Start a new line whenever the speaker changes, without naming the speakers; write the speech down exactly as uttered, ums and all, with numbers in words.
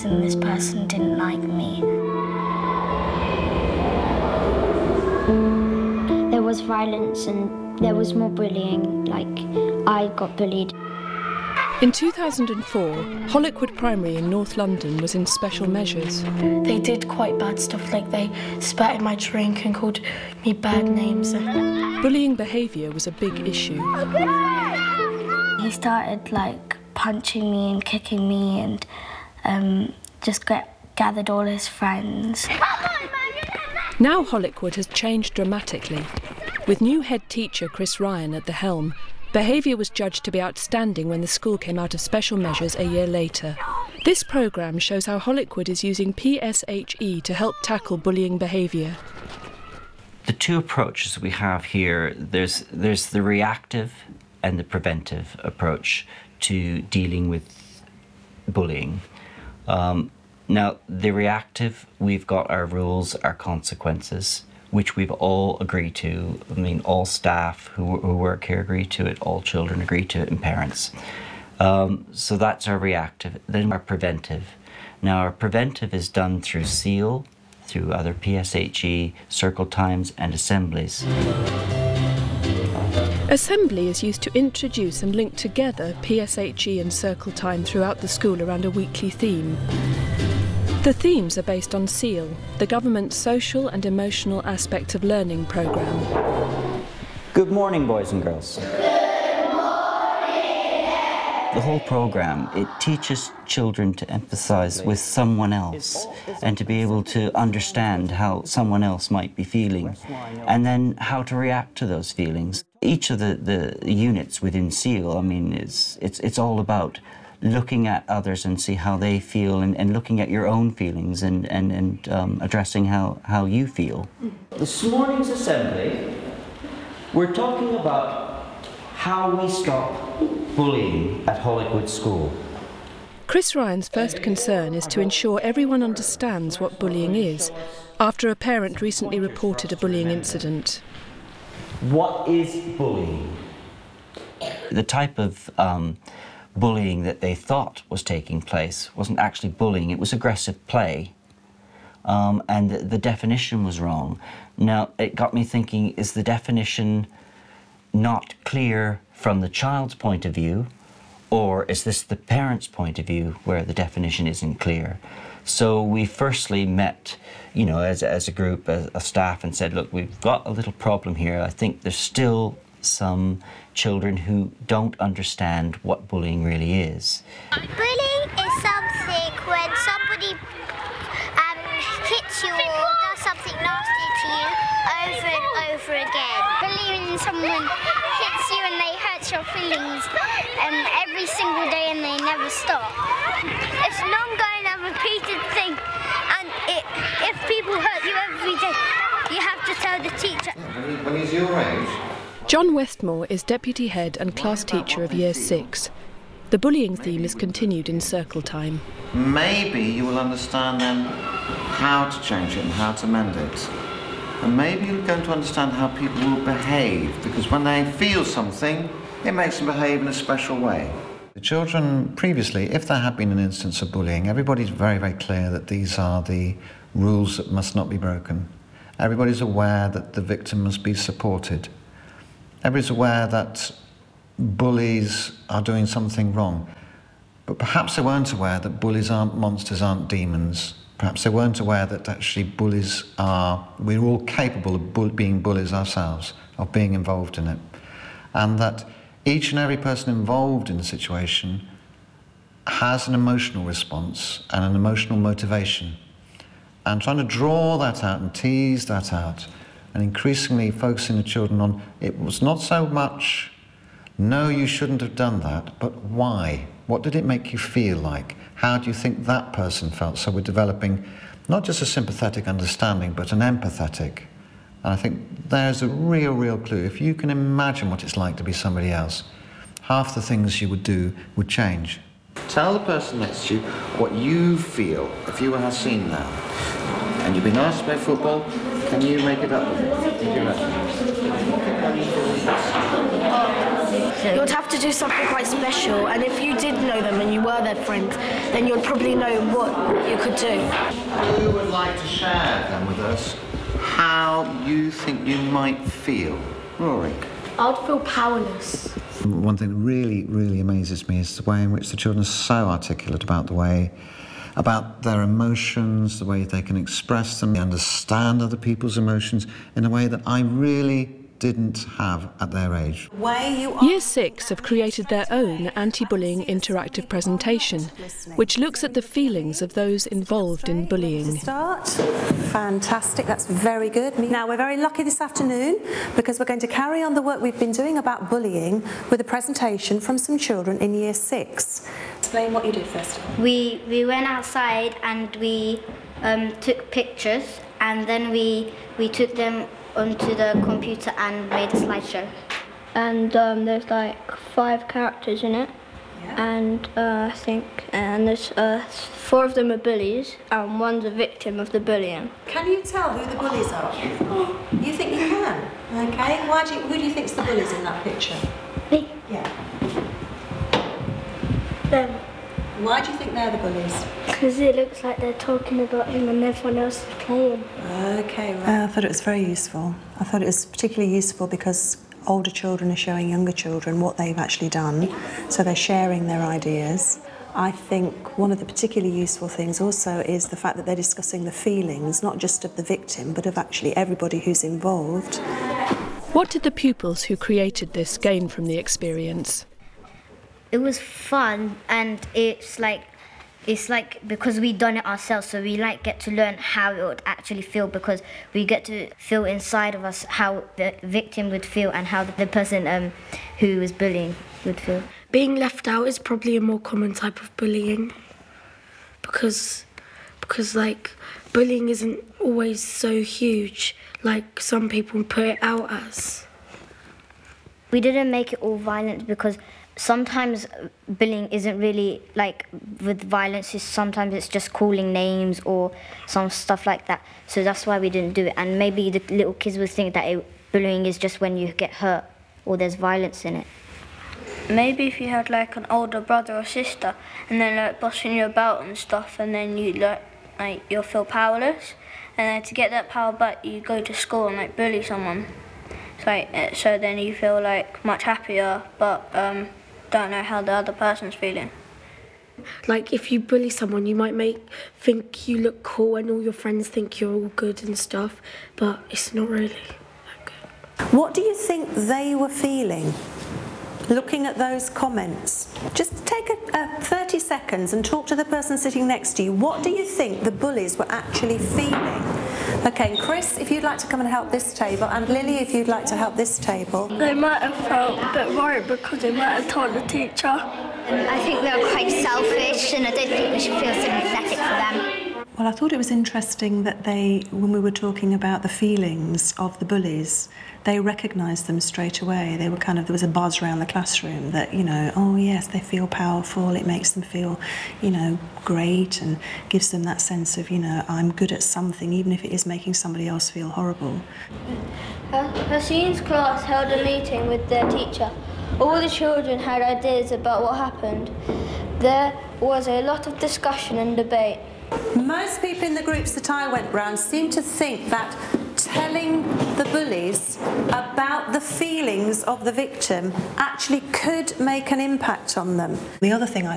and this person didn't like me. There was violence and there was more bullying, like I got bullied.
In two thousand four, Holwickwood Primary in North London was in special measures.
They did quite bad stuff, like they spat in my drink and called me bad names.
Bullying behaviour was a big issue.
He started like punching me and kicking me and um, just get, gathered all his friends.
Now Holwickwood has changed dramatically. With new head teacher Chris Ryan at the helm, behaviour was judged to be outstanding when the school came out of special measures a year later. This programme shows how Holwickwood is using P S H E to help tackle bullying behaviour.
The two approaches we have here, there's, there's the reactive and the preventive approach to dealing with bullying. Um, now, the reactive, we've got our rules, our consequences, which we've all agreed to. I mean, all staff who, who work here agree to it, all children agree to it, and parents. Um, so that's our reactive. Then our preventive. Now, our preventive is done through SEAL, through other P S H E, circle times, and assemblies.
Assembly is used to introduce and link together P S H E and circle time throughout the school around a weekly theme. The themes are based on SEAL, the government's social and emotional aspect of learning programme.
Good morning, boys and girls. Good morning. The whole programme, it teaches children to empathise with someone else and to be able to understand how someone else might be feeling and then how to react to those feelings. Each of the, the units within SEAL, I mean, it's, it's, it's all about looking at others and see how they feel and, and looking at your own feelings and, and, and um, addressing how, how you feel. This morning's assembly, we're talking about how we stop bullying at Holwickwood School.
Chris Ryan's first concern is to ensure everyone understands what bullying is, after a parent recently reported a bullying incident.
What is bullying? The type of um, bullying that they thought was taking place wasn't actually bullying, it was aggressive play. Um, and the, the definition was wrong. Now, it got me thinking, is the definition not clear from the child's point of view, or is this the parent's point of view where the definition isn't clear? So we firstly met, you know, as, as a group, as a staff, and said, look, we've got a little problem here. I think there's still some children who don't understand what bullying really is.
Bullying is something when somebody um, hits you or does something nasty to you over and over again. Bullying when someone hits you and they hurt your feelings um, every single day and they never stop. It's an ongoing and repeated thing, and it, if people hurt you every day, you have to tell the teacher.
When he's your age?
John Westmore is deputy head and class teacher of year six. The bullying theme is continued in circle time.
Maybe you will understand then how to change it and how to mend it. And maybe you're going to understand how people will behave, because when they feel something, it makes them behave in a special way. The children previously, if there had been an instance of bullying, everybody's very, very clear that these are the rules that must not be broken. Everybody's aware that the victim must be supported. Everybody's aware that bullies are doing something wrong. But perhaps they weren't aware that bullies aren't monsters, aren't demons. Perhaps they weren't aware that actually bullies are, we're all capable of bull being bullies ourselves, of being involved in it. And that each and every person involved in the situation has an emotional response and an emotional motivation. And trying to draw that out and tease that out, and increasingly focusing the children on, it was not so much, no, you shouldn't have done that, but why? What did it make you feel like? How do you think that person felt? So we're developing not just a sympathetic understanding, but an empathetic. And I think there's a real, real clue. If you can imagine what it's like to be somebody else, half the things you would do would change. Tell the person next to you what you feel if you were Haseen now. And you've been asked to play football, can you make it up with it?
You'd have to do something quite special, and if you did know them and you were their friend, then you'd probably know what you could do.
Who would like to share then with us how you think you might feel? Rory?
I'd feel powerless.
One thing that really, really amazes me is the way in which the children are so articulate about the way, about their emotions, the way they can express them, they understand other people's emotions in a way that I really didn't have at their age.
Year six have created their own anti-bullying interactive presentation, which looks at the feelings of those involved in bullying.
Start. Fantastic, that's very good. Now we're very lucky this afternoon because we're going to carry on the work we've been doing about bullying with a presentation from some children in year six. Explain what you did first.
We, we went outside and we um, took pictures, and then we, we took them onto the computer and made a slideshow.
And um, there's like five characters in it, yeah. and uh, I think, and there's uh, four of them are bullies, and one's a victim of the bullying.
Can you tell who the bullies are? You think you can? Okay. Why do you, who do you think's the bullies in that picture?
Me.
Yeah.
Them.
Why do you think they're the bullies?
Because it looks like they're talking about him and everyone else is playing.
Okay, right. Uh, I thought it was very useful. I thought it was particularly useful because older children are showing younger children what they've actually done, so they're sharing their ideas. I think one of the particularly useful things also is the fact that they're discussing the feelings, not just of the victim, but of actually everybody who's involved.
What did the pupils who created this gain from the experience?
It was fun, and it's like it's like because we done it ourselves, so we like get to learn how it would actually feel, because we get to feel inside of us how the victim would feel and how the person um, who was bullying would feel.
Being left out is probably a more common type of bullying, because because like bullying isn't always so huge like some people put it out as.
We didn't make it all violent because sometimes bullying isn't really like with violence, is sometimes it's just calling names or some stuff like that. So that's why we didn't do it. And maybe the little kids would think that it, bullying is just when you get hurt or there's violence in it.
Maybe if you had like an older brother or sister and then like bossing you about and stuff, and then you like, like you'll feel powerless, and then to get that power back you go to school and like bully someone. So, like, so then you feel like much happier, but um, don't know how the other person's feeling.
Like if you bully someone, you might make think you look cool and all your friends think you're all good and stuff, but it's not really that good.
What do you think they were feeling? Looking at those comments, just take a, a thirty seconds and talk to the person sitting next to you. What do you think the bullies were actually feeling? Okay, Chris, if you'd like to come and help this table, and Lily, if you'd like to help this table.
They might have felt a bit worried because they might have told the teacher.
Um, I think they were quite selfish, and I don't think we should feel sympathetic for them.
Well, I thought it was interesting that they, when we were talking about the feelings of the bullies, they recognised them straight away. They were kind of, there was a buzz around the classroom that, you know, oh yes, they feel powerful, it makes them feel, you know, great, and gives them that sense of, you know, I'm good at something, even if it is making somebody else feel horrible.
Hasin's class held a meeting with their teacher. All the children had ideas about what happened. There was a lot of discussion and debate.
Most people in the groups that I went round seemed to think that telling the bullies about the feelings of the victim actually could make an impact on them. The other thing I